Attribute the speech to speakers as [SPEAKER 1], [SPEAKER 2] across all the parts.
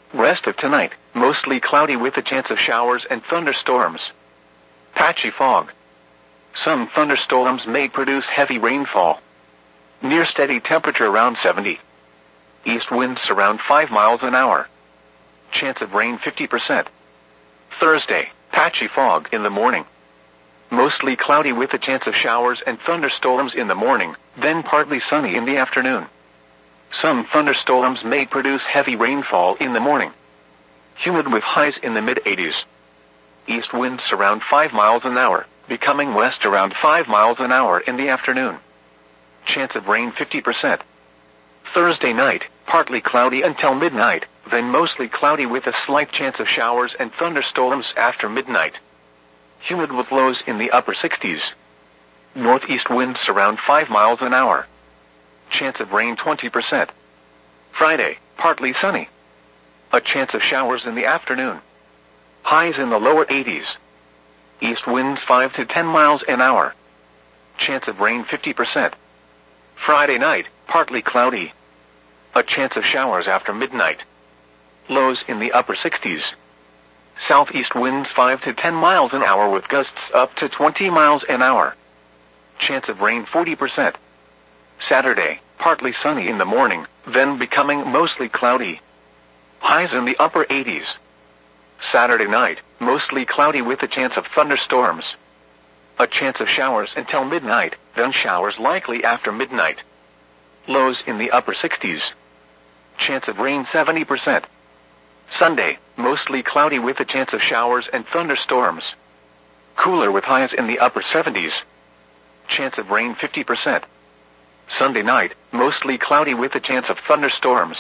[SPEAKER 1] Rest of tonight, mostly cloudy with a chance of showers and thunderstorms. Patchy fog. Some thunderstorms may produce heavy rainfall. Near steady temperature around 70. East winds around 5 miles an hour. Chance of rain 50%. Thursday, patchy fog in the morning. Mostly cloudy with a chance of showers and thunderstorms in the morning, then partly sunny in the afternoon. Some thunderstorms may produce heavy rainfall in the morning. Humid with highs in the mid-80s. East winds around 5 miles an hour, becoming west around 5 miles an hour in the afternoon. Chance of rain 50%. Thursday night, partly cloudy until midnight, then mostly cloudy with a slight chance of showers and thunderstorms after midnight. Humid with lows in the upper 60s. Northeast winds around 5 miles an hour. Chance of rain 20%. Friday, partly sunny. A chance of showers in the afternoon. Highs in the lower 80s. East winds 5 to 10 miles an hour. Chance of rain 50%. Friday night, partly cloudy. A chance of showers after midnight. Lows in the upper 60s. Southeast winds 5 to 10 miles an hour with gusts up to 20 miles an hour. Chance of rain 40%. Saturday, partly sunny in the morning, then becoming mostly cloudy. Highs in the upper 80s. Saturday night, mostly cloudy with a chance of thunderstorms. A chance of showers until midnight, then showers likely after midnight. Lows in the upper 60s. Chance of rain 70%. Sunday, mostly cloudy with a chance of showers and thunderstorms. Cooler with highs in the upper 70s. Chance of rain 50%. Sunday night, mostly cloudy with a chance of thunderstorms.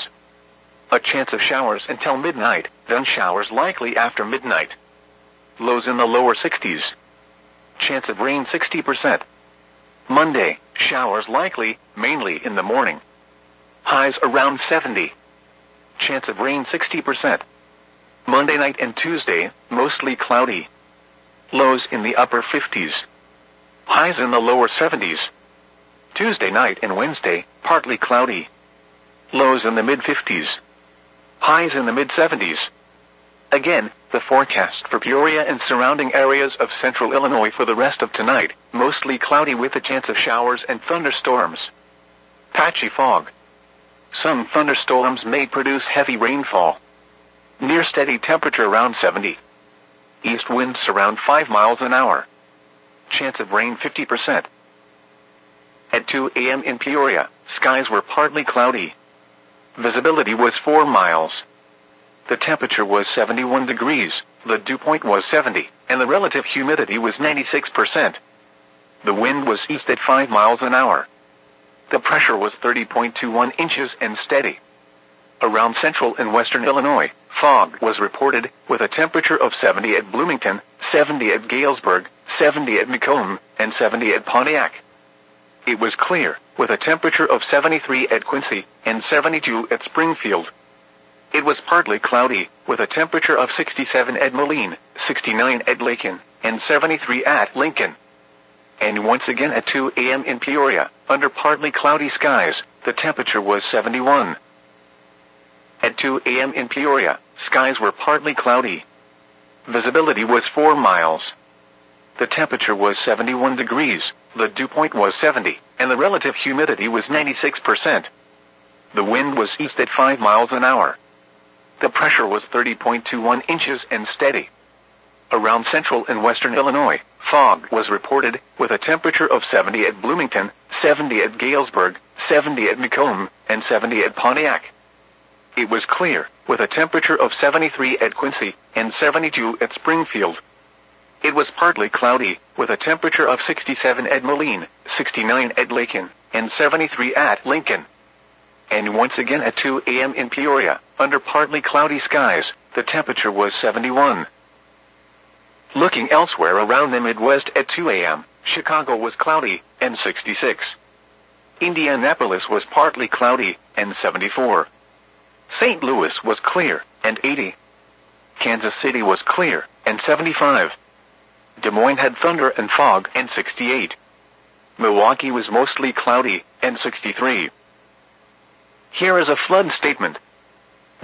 [SPEAKER 1] A chance of showers until midnight, then showers likely after midnight. Lows in the lower 60s. Chance of rain 60%. Monday, showers likely, mainly in the morning. Highs around 70. Chance of rain 60%. Monday night and Tuesday, mostly cloudy. Lows in the upper 50s. Highs in the lower 70s. Tuesday night and Wednesday, partly cloudy. Lows in the mid-50s. Highs in the mid-70s. Again, the forecast for Peoria and surrounding areas of central Illinois for the rest of tonight, mostly cloudy with a chance of showers and thunderstorms. Patchy fog. Some thunderstorms may produce heavy rainfall. Near steady temperature around 70. East winds around 5 miles an hour. Chance of rain 50%. At 2 a.m. in Peoria, skies were partly cloudy. Visibility was 4 miles. The temperature was 71 degrees, the dew point was 70, and the relative humidity was 96%. The wind was east at 5 miles an hour. The pressure was 30.21 inches and steady. Around central and western Illinois, fog was reported, with a temperature of 70 at Bloomington, 70 at Galesburg, 70 at Macomb, and 70 at Pontiac. It was clear, with a temperature of 73 at Quincy, and 72 at Springfield. It was partly cloudy, with a temperature of 67 at Moline, 69 at Lincoln, and 73 at Lincoln. And once again at 2 a.m. in Peoria, under partly cloudy skies, the temperature was 71. At 2 a.m. in Peoria, skies were partly cloudy. Visibility was 4 miles. The temperature was 71 degrees, the dew point was 70, and the relative humidity was 96%. The wind was east at 5 miles an hour. The pressure was 30.21 inches and steady. Around central and western Illinois, fog was reported, with a temperature of 70 at Bloomington, 70 at Galesburg, 70 at Macomb, and 70 at Pontiac. It was clear, with a temperature of 73 at Quincy, and 72 at Springfield. It was partly cloudy, with a temperature of 67 at Moline, 69 at Lincoln, and 73 at Lincoln. And once again at 2 a.m. in Peoria, under partly cloudy skies, the temperature was 71. Looking elsewhere around the Midwest at 2 a.m., Chicago was cloudy, and 66. Indianapolis was partly cloudy, and 74. St. Louis was clear, and 80. Kansas City was clear, and 75. Des Moines had thunder and fog, and 68. Milwaukee was mostly cloudy, and 63. Here is a flood statement.